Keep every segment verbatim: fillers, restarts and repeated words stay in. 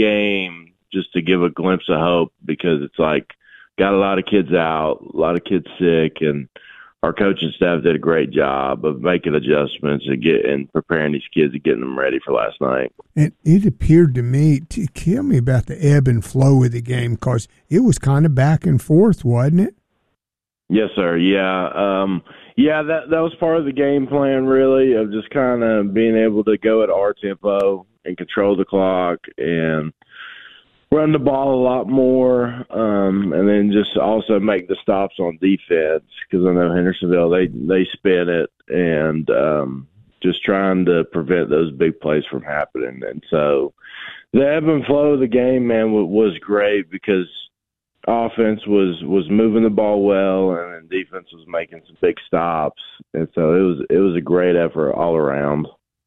game just to give a glimpse of hope, because it's like got a lot of kids out, a lot of kids sick, and our coaching staff did a great job of making adjustments and getting preparing these kids and getting them ready for last night. And it appeared to me, to tell me about the ebb and flow of the game, because it was kind of back and forth, wasn't it? Yes, sir. Yeah. Um, yeah, that that was part of the game plan, really, of just kind of being able to go at our tempo and control the clock and run the ball a lot more, um, and then just also make the stops on defense, because I know Hendersonville, they, they spin it, and um, just trying to prevent those big plays from happening. And so the ebb and flow of the game, man, was great, because offense was, was moving the ball well, and then defense was making some big stops. And so it was it was a great effort all around.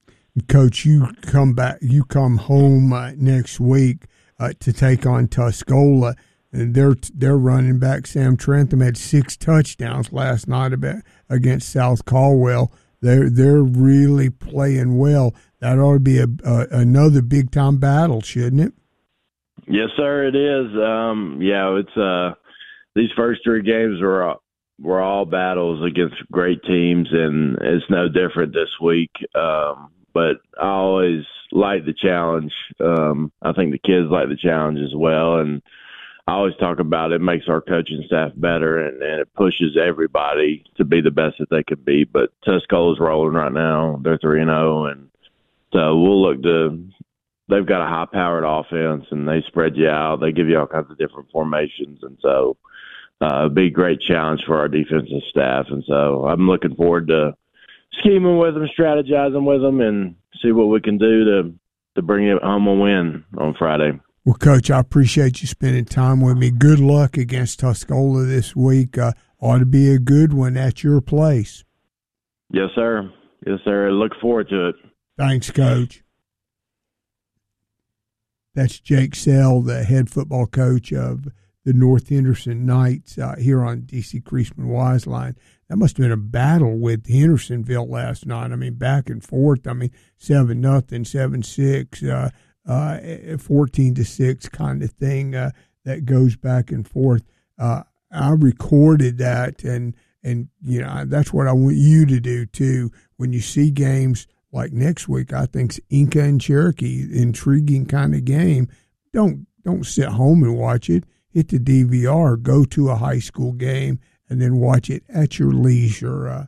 Coach, you come back, you come home uh, next week uh, to take on Tuscola, and their their running back Sam Trentham had six touchdowns last night about, against South Caldwell. They're they're really playing well. That ought to be a, a another big time battle, shouldn't it? Yes, sir, it is. Um, yeah, it's uh, these first three games were were all battles against great teams, and it's no different this week. Um, but I always like the challenge. Um, I think the kids like the challenge as well, and I always talk about it makes our coaching staff better, and, and it pushes everybody to be the best that they could be. But Tuscola's rolling right now; they're three and zero, and so we'll look to. They've got a high-powered offense, and they spread you out. They give you all kinds of different formations, and so uh, it'll be a great challenge for our defensive staff. And so I'm looking forward to scheming with them, strategizing with them, and see what we can do to to bring it home a win on Friday. Well, Coach, I appreciate you spending time with me. Good luck against Tuscola this week. Uh, ought to be a good one at your place. Yes, sir. Yes, sir. I look forward to it. Thanks, Coach. That's Jake Sell, the head football coach of the North Henderson Knights uh, here on D C Creasman Wiseline. That must have been a battle with Hendersonville last night. I mean, back and forth. I mean, seven nothing, seven six, uh, uh, fourteen to six kind of thing uh, that goes back and forth. Uh, I recorded that, and and you know that's what I want you to do too when you see games. Like next week, I think's Inca and Cherokee, intriguing kind of game. Don't don't sit home and watch it. Hit the D V R, go to a high school game, and then watch it at your leisure. Uh,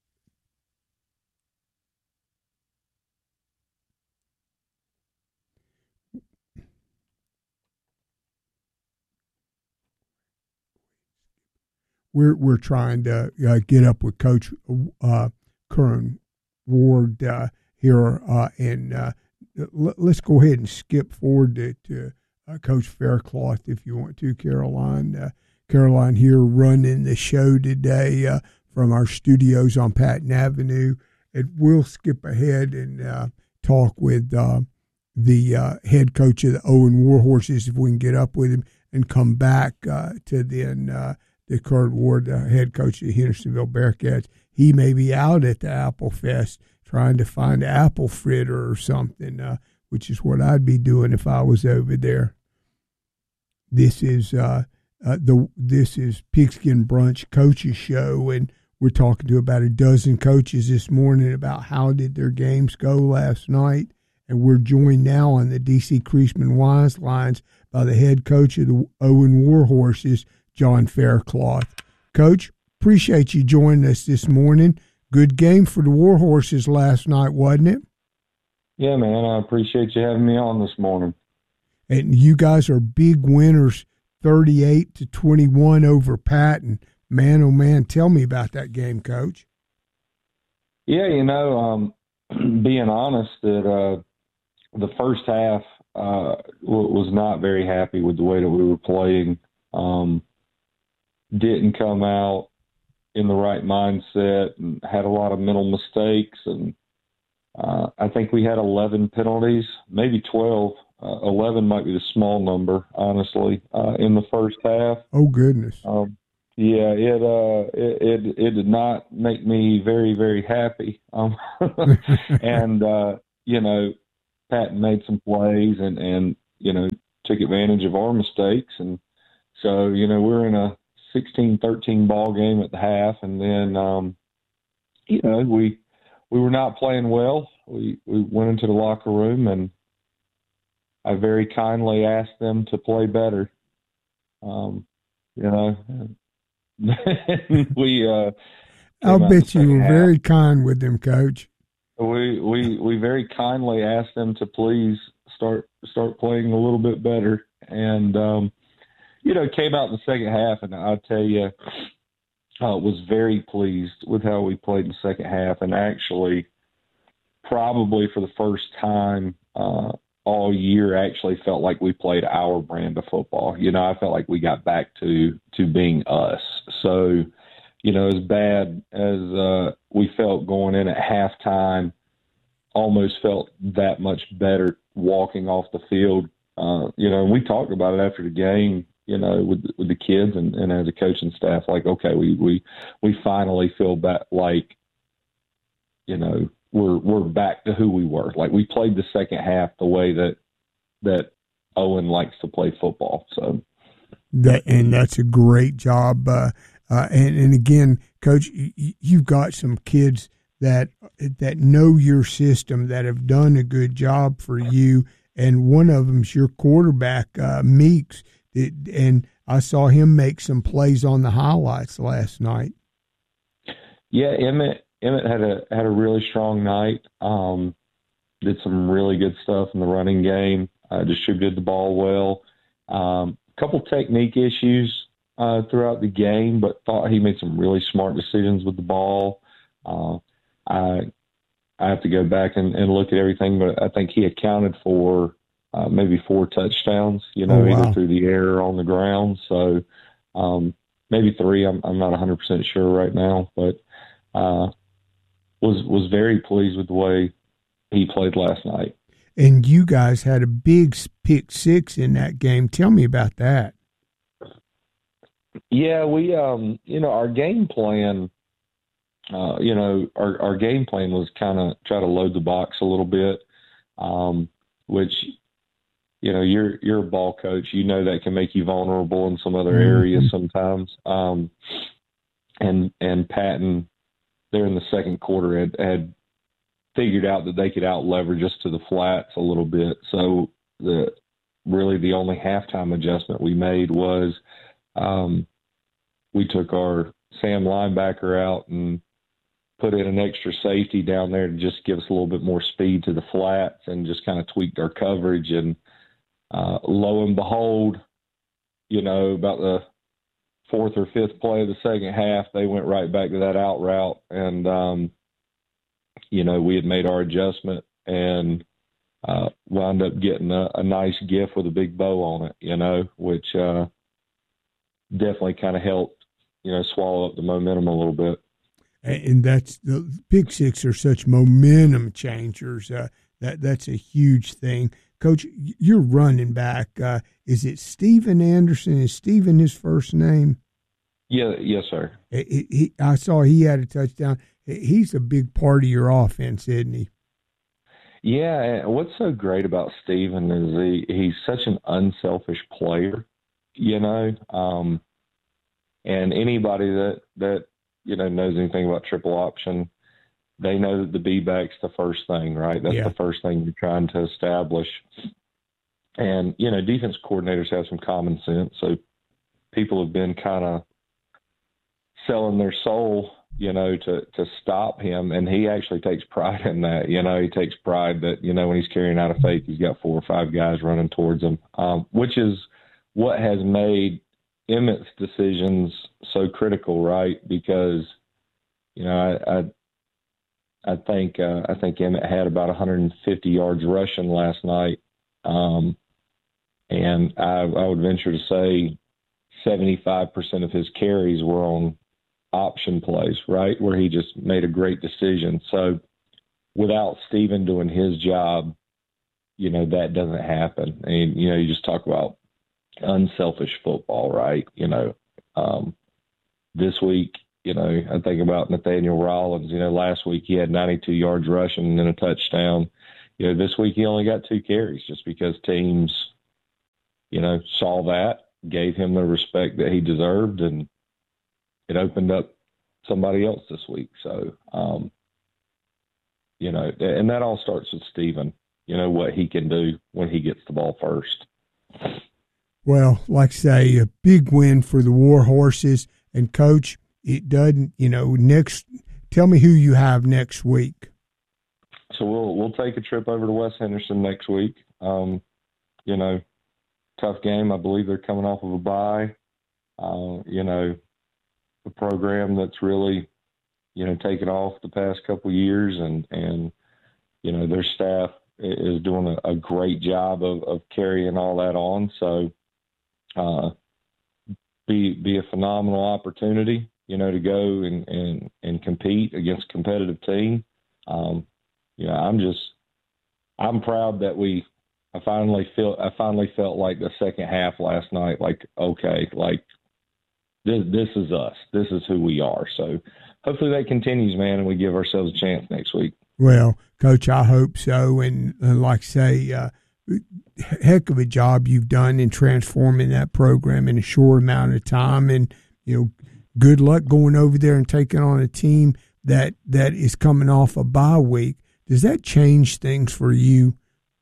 we're we're trying to uh, get up with Coach uh, Curran Ward uh, here, uh, and uh, l- let's go ahead and skip forward to, to uh, Coach Faircloth if you want to, Caroline. Uh, Caroline here running the show today uh, from our studios on Patton Avenue, and we'll skip ahead and uh, talk with uh, the uh, head coach of the Owen Warhorses if we can get up with him, and come back uh, to then uh, the Kurt Ward, uh, head coach of the Hendersonville Bearcats. He may be out at the Apple Fest trying to find apple fritter or something, uh, which is what I'd be doing if I was over there. This is uh, uh, the this is Pigskin Brunch Coaches Show, and we're talking to about a dozen coaches this morning about how did their games go last night. And we're joined now on the D C Creasman Wiselines by the head coach of the Owen Warhorses, John Faircloth. Coach, appreciate you joining us this morning. Good game for the Warhorses last night, wasn't it? Yeah, man, I appreciate you having me on this morning. And you guys are big winners, thirty-eight to twenty-one over Patton. Man, oh, man, tell me about that game, Coach. Yeah, you know, um, being honest, that uh, the first half uh, was not very happy with the way that we were playing. Um, didn't come out in the right mindset and had a lot of mental mistakes. And uh, I think we had eleven penalties, maybe twelve. Uh, eleven might be the small number, honestly, uh, in the first half. Oh, goodness. Um, yeah, it, uh, it, it, it did not make me very, very happy. Um, and, uh, you know, Patton made some plays, and, and you know, took advantage of our mistakes. And so, you know, we're in a sixteen thirteen ball game at the half. And then, um, you know, we, we were not playing well. We, we went into the locker room, and I very kindly asked them to play better. Um, you know, we, uh, I'll bet you were half. very kind with them, Coach. We, we, we very kindly asked them to please start, start playing a little bit better. And, um, you know, came out in the second half, and I'll tell you, uh, was very pleased with how we played in the second half. And actually, probably for the first time uh, all year, actually felt like we played our brand of football. You know, I felt like we got back to, to being us. So, you know, as bad as uh, we felt going in at halftime, almost felt that much better walking off the field. Uh, you know, and we talked about it after the game, you know, with with the kids and, and as a coaching staff, like, okay, we, we, we finally feel back like, you know, we're, we're back to who we were. Like, we played the second half the way that, that Owen likes to play football. So that, and that's a great job. Uh, uh, and, and again, Coach, you, you've got some kids that, that know your system, that have done a good job for you. And one of them's your quarterback, uh, Meeks. It, and I saw him make some plays on the highlights last night. Yeah, Emmett Emmett had a had a really strong night. Um, did some really good stuff in the running game. Uh, distributed the ball well. Um, a couple technique issues uh, throughout the game, but thought he made some really smart decisions with the ball. Uh, I I have to go back and, and look at everything, but I think he accounted for Uh, maybe four touchdowns, you know, oh, wow. either through the air or on the ground. So um, maybe three. I'm, I'm not one hundred percent sure right now, but uh, was was very pleased with the way he played last night. And you guys had a big pick six in that game. Tell me about that. Yeah, we, um, you know, our game plan, uh, you know, our, our game plan was kind of try to load the box a little bit, um, which – you know, you're you're a ball coach. You know that can make you vulnerable in some other areas mm-hmm. sometimes. Um, and and Patton, there in the second quarter, had, had figured out that they could out leverage us to the flats a little bit. So the really the only halftime adjustment we made was um, we took our Sam linebacker out and put in an extra safety down there to just give us a little bit more speed to the flats, and just kind of tweaked our coverage. And Uh, lo and behold, you know, about the fourth or fifth play of the second half, they went right back to that out route. And, um, you know, we had made our adjustment and uh, wound up getting a, a nice gift with a big bow on it, you know, which uh, definitely kind of helped, you know, swallow up the momentum a little bit. And that's the pick six are such momentum changers. Uh, that that's a huge thing. Coach, you're running back. Uh, is it Steven Anderson? Is Steven his first name? Yeah, yes, sir. He, he, I saw he had a touchdown. He's a big part of your offense, isn't he? Yeah, and what's so great about Steven is he, he's such an unselfish player, you know. Um, and anybody that, that, you know, knows anything about triple option, they know that the B-back's the first thing, right? That's yeah. the first thing you're trying to establish. And, you know, defense coordinators have some common sense. So people have been kind of selling their soul, you know, to, to stop him. And he actually takes pride in that. You know, he takes pride that, you know, when he's carrying out a fake, he's got four or five guys running towards him, um, which is what has made Emmett's decisions so critical, right? Because, you know, I, I I think uh, I think Emmett had about one hundred fifty yards rushing last night, um, and I, I would venture to say seventy-five percent of his carries were on option plays, right, where he just made a great decision. So without Steven doing his job, you know, that doesn't happen. And, you know, you just talk about unselfish football, right? You know, um, this week, you know, I think about Nathaniel Rollins. You know, last week he had ninety-two yards rushing and then a touchdown. You know, this week he only got two carries just because teams you know, saw that, gave him the respect that he deserved, and it opened up somebody else this week. So, um, you know, and that all starts with Steven, you know, what he can do when he gets the ball first. Well, like I say, a big win for the War Horses. And, Coach, it doesn't, you know, next, tell me who you have next week. So we'll we'll take a trip over to West Henderson next week. Um, you know, tough game. I believe they're coming off of a bye. Uh, you know, a program that's really, you know, taken off the past couple of years, and, and you know, their staff is doing a, a great job of, of carrying all that on. So, uh, be be a phenomenal opportunity, you know, to go and, and, and compete against a competitive team. Um, you know, I'm just, I'm proud that we, I finally feel, I finally felt like the second half last night, like, okay, like this, this is us, this is who we are. So hopefully that continues, man, and we give ourselves a chance next week. Well, Coach, I hope so. And, and like I say, uh, heck of a job you've done in transforming that program in a short amount of time. And, you know, good luck going over there and taking on a team that, that is coming off a bye week. Does that change things for you?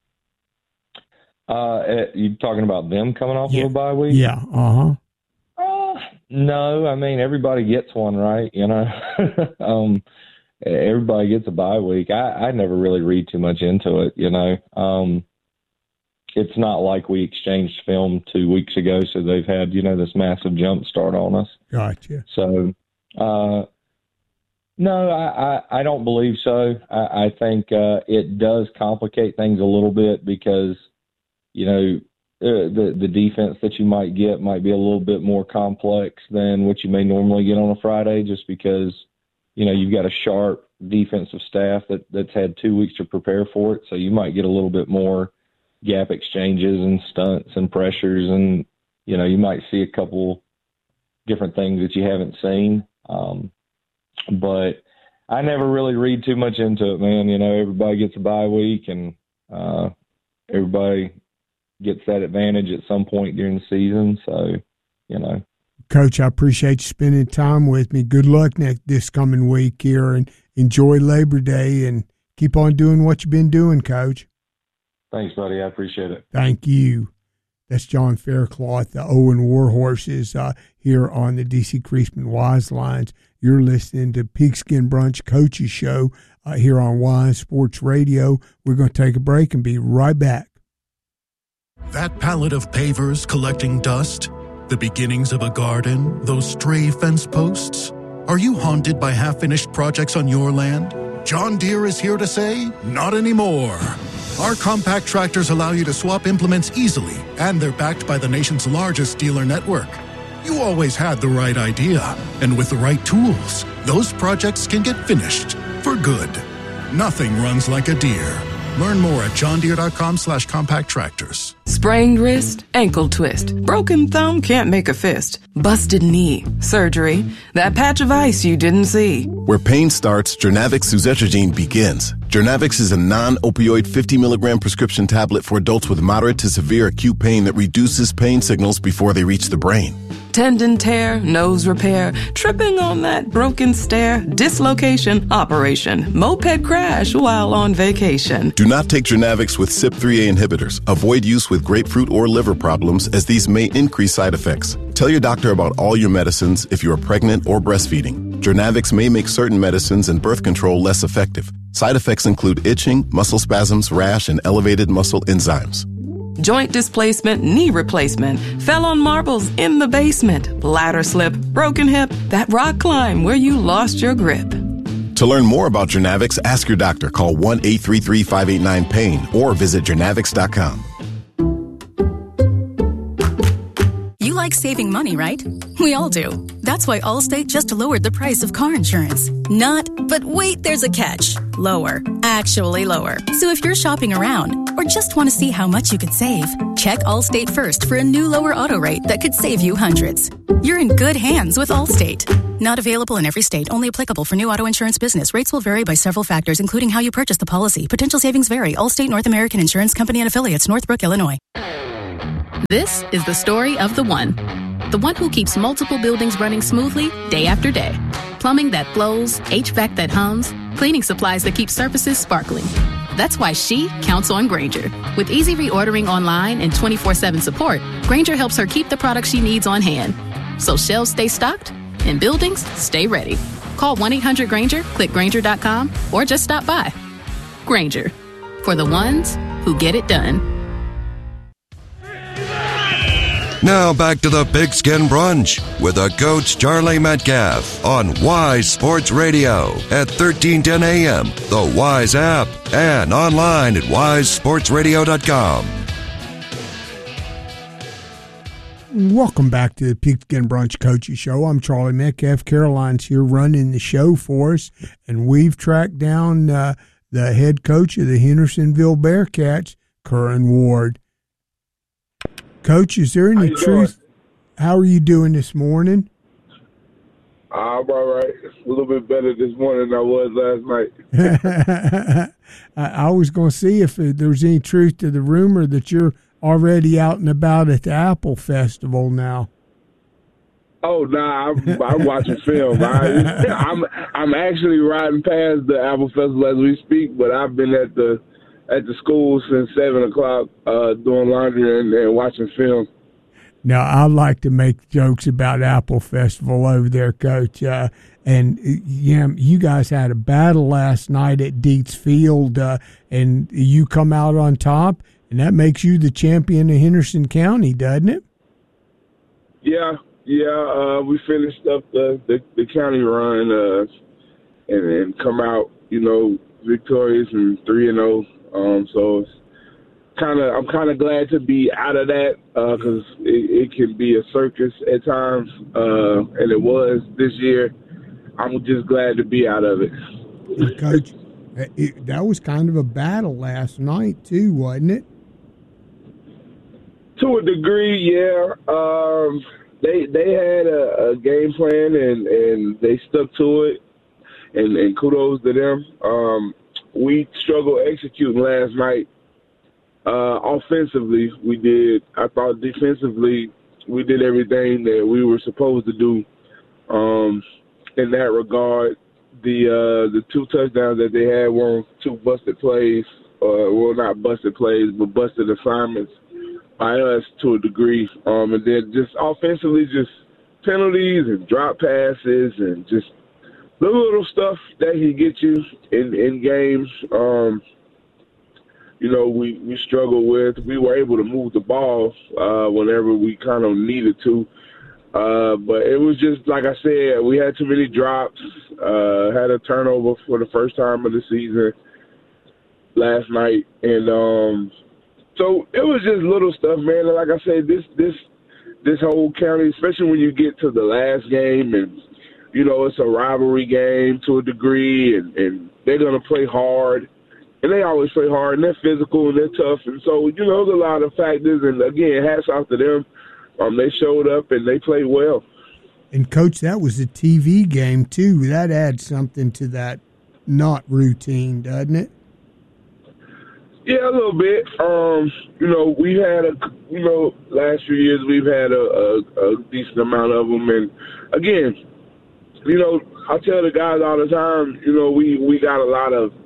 Uh, you talking about them coming off yeah. of a bye week? Yeah. Uh-huh. Uh, no, I mean, everybody gets one, right? You know, um, everybody gets a bye week. I, I never really read too much into it, you know. Um, it's not like we exchanged film two weeks ago, so they've had, you know, this massive jump start on us. Gotcha. So, uh, no, I, I, I don't believe so. I, I think uh, it does complicate things a little bit because, you know, uh, the the defense that you might get might be a little bit more complex than what you may normally get on a Friday, just because, you know, you've got a sharp defensive staff that, that's had two weeks to prepare for it. So you might get a little bit more gap exchanges and stunts and pressures, and, you know, you might see a couple different things that you haven't seen. Um, but I never really read too much into it, man. You know, everybody gets a bye week, and uh, everybody gets that advantage at some point during the season. So, you know. Coach, I appreciate you spending time with me. Good luck next this coming week here, and enjoy Labor Day, and keep on doing what you've been doing, Coach. Thanks, buddy. I appreciate it. Thank you. That's John Faircloth, the Owen War Horses, uh, here on the D C Creasman Wise Lines. You're listening to Pigskin Brunch Coaches Show uh, here on Wise Sports Radio. We're going to take a break and be right back. That pallet of pavers collecting dust, the beginnings of a garden, those stray fence posts. Are you haunted by half-finished projects on your land? John Deere is here to say, not anymore. Our compact tractors allow you to swap implements easily, and they're backed by the nation's largest dealer network. You always had the right idea, and with the right tools, those projects can get finished for good. Nothing runs like a Deere. Learn more at johndeere.com slash compact tractors. Sprained wrist, ankle twist, broken thumb, can't make a fist, busted knee, surgery, that patch of ice you didn't see. Where pain starts, Jernavix suzetrigine begins. Jernavix is a non-opioid fifty milligram prescription tablet for adults with moderate to severe acute pain that reduces pain signals before they reach the brain. Tendon tear, nose repair, tripping on that broken stair, dislocation, operation, moped crash while on vacation. Do not take Jernavix with C Y P three A inhibitors. Avoid use with grapefruit or liver problems, as these may increase side effects. Tell your doctor about all your medicines if you are pregnant or breastfeeding. Jernavix may make certain medicines and birth control less effective. Side effects include itching, muscle spasms, rash, and elevated muscle enzymes. Joint displacement, knee replacement, fell on marbles in the basement, ladder slip, broken hip, that rock climb where you lost your grip. To learn more about Jernavix, ask your doctor. Call one eight three three, five eight nine, pain or visit jernavix dot com. You like saving money, right? We all do. That's why Allstate just lowered the price of car insurance. Not, but wait, there's a catch. Lower. Actually lower. So if you're shopping around or just want to see how much you could save, check Allstate first for a new lower auto rate that could save you hundreds. You're in good hands with Allstate. Not available in every state. Only applicable for new auto insurance business. Rates will vary by several factors, including how you purchase the policy. Potential savings vary. Allstate North American Insurance Company and Affiliates, Northbrook, Illinois. This is the story of the one. The one who keeps multiple buildings running smoothly day after day. Plumbing that flows, H V A C that hums, cleaning supplies that keep surfaces sparkling. That's why she counts on Grainger. With easy reordering online and twenty-four seven support, Grainger helps her keep the products she needs on hand. So shelves stay stocked and buildings stay ready. Call one eight hundred Grainger, click Grainger dot com, or just stop by. Grainger, for the ones who get it done. Now back to the Pigskin Brunch with the coach Charlie Metcalf on Wise Sports Radio at thirteen ten a.m., the Wise app, and online at wise sports radio dot com. Welcome back to the Pigskin Brunch Coaching Show. I'm Charlie Metcalf. Caroline's here running the show for us, and we've tracked down uh, the head coach of the Hendersonville Bearcats, Curran Ward. Coach, is there any How truth? Doing? How are you doing this morning? I'm all right. A little bit better this morning than I was last night. I, I was going to see if there was any truth to the rumor that you're already out and about at the Apple Festival now. Oh, nah, I'm, I'm watching film. I, I'm I'm actually riding past the Apple Festival as we speak, but I've been at the at the school since seven o'clock, uh, doing laundry and, and watching film. Now, I like to make jokes about Apple Festival over there, Coach. Uh, and yeah, you guys had a battle last night at Dietz Field, uh, and you come out on top, and that makes you the champion of Henderson County, doesn't it? Yeah, yeah. Uh, we finished up the, the, the county run uh, and, and come out, you know, victorious and three and zero. Um, so it's kind of, I'm kind of glad to be out of that because uh, it, it can be a circus at times, uh, and it was this year. I'm just glad to be out of it. Coach, it, that was kind of a battle last night too, wasn't it? To a degree, yeah. Um, they they had a, a game plan and, and they stuck to it, and, and kudos to them. Um, We struggled executing last night. Uh, offensively, we did. I thought defensively, we did everything that we were supposed to do. Um, in that regard, the uh, the two touchdowns that they had were two busted plays. Uh, well, not busted plays, but busted assignments by us to a degree. Um, and then just offensively, just penalties and drop passes and just the little stuff that he gets you in, in games, um, you know, we, we struggle with. We were able to move the ball uh, whenever we kind of needed to. Uh, but it was just, like I said, we had too many drops, uh, had a turnover for the first time of the season last night. And um, so it was just little stuff, man. And like I said, this, this, this whole county, especially when you get to the last game and, you know, it's a rivalry game to a degree, and, and they're going to play hard. And they always play hard, and they're physical, and they're tough. And so, you know, there's a lot of factors. And, again, hats off to them. Um, they showed up, and they played well. And, Coach, that was a T V game, too. That adds something to that not routine, doesn't it? Yeah, a little bit. Um, you know, we had, a, you know, last few years we've had a, a, a decent amount of them. And, again, you know, I tell the guys all the time, you know, we, we got a lot of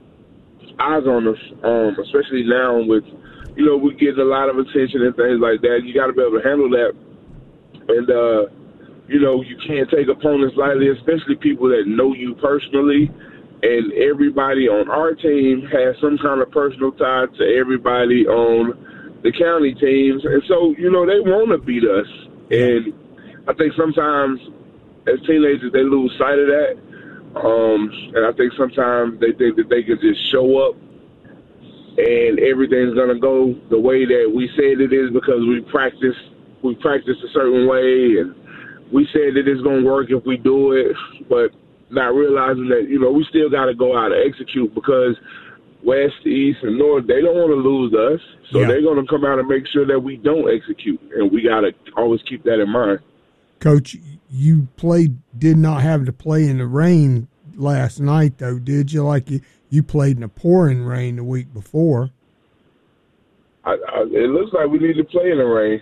eyes on us, um, especially now with, you know, we're getting a lot of attention and things like that. You got to be able to handle that. And, uh, you know, you can't take opponents lightly, especially people that know you personally. And everybody on our team has some kind of personal tie to everybody on the county teams. And so, you know, they want to beat us. And I think sometimes as teenagers, they lose sight of that. Um, and I think sometimes they think that they can just show up and everything's going to go the way that we said it is because we practice, we practice a certain way, and we said that it's going to work if we do it, but not realizing that, you know, we still got to go out and execute because West, East, and North, they don't want to lose us. So yeah. They're going to come out and make sure that we don't execute, and we got to always keep that in mind. Coach, you played, did not have to play in the rain last night, though, did you? Like you, you played in the pouring rain the week before. I, I, it looks like we need to play in the rain.